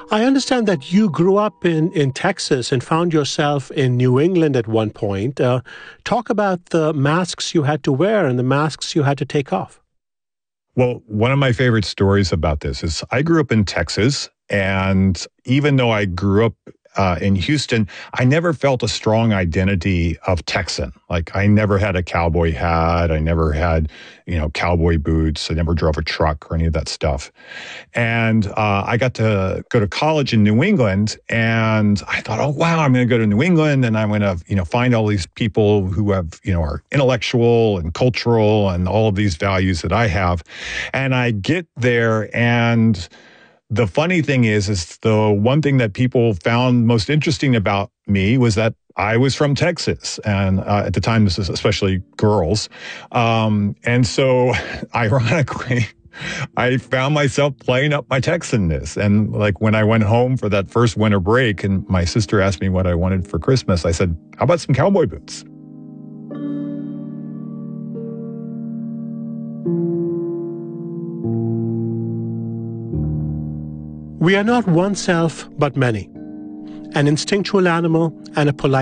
I understand that you grew up in Texas and found yourself in New England at one point. Talk about the masks you had to wear and the masks you had to take off. Well, one of my favorite stories about this is I grew up in Texas, and even though I grew up in Houston, I never felt a strong identity of Texan. Like I never had a cowboy hat, I never had, cowboy boots, I never drove a truck or any of that stuff. And I got to go to college in New England, and I thought, oh wow, I'm going to go to New England, and I'm going to, find all these people who have, are intellectual and cultural and all of these values that I have. And I get there, and the funny thing is the one thing that people found most interesting about me was that I was from Texas. And at the time, this is especially girls. And so ironically, I found myself playing up my Texanness. And like when I went home for that first winter break and my sister asked me what I wanted for Christmas, I said, how about some cowboy boots? We are not one self, but many. An instinctual animal and a polite